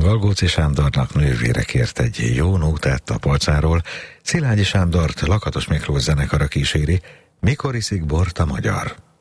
Galgóci Sándornak nővére kért egy jó nótát a polcáról, Szilágyi Sándort Lakatos Miklós zenekara kíséri, Mikor iszik bort a magyar.